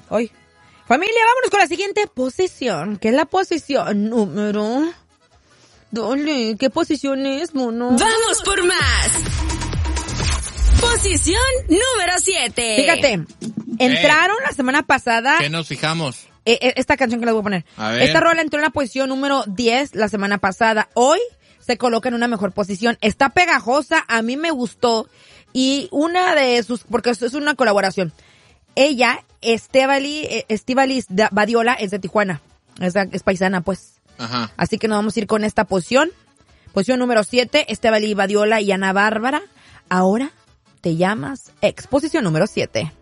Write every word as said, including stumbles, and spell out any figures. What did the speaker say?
Hoy. Familia, vámonos con la siguiente posición, que es la posición número... Dale, ¿qué posición es, mono? ¡Vamos por más! Posición número siete. Fíjate, entraron Eh. la semana pasada... ¿Qué nos fijamos? Eh, eh, esta canción que les voy a poner. A ver. Esta rola entró en la posición número diez la semana pasada. Hoy se coloca en una mejor posición. Está pegajosa, a mí me gustó. Y una de sus... Porque es una colaboración. Ella, Estíbaliz Estíbaliz Badiola, es de Tijuana. Es, es paisana, pues. Ajá. Así que nos vamos a ir con esta posición. Posición número siete, Estíbaliz Badiola y Ana Bárbara. Ahora te llamas ex. Posición número siete.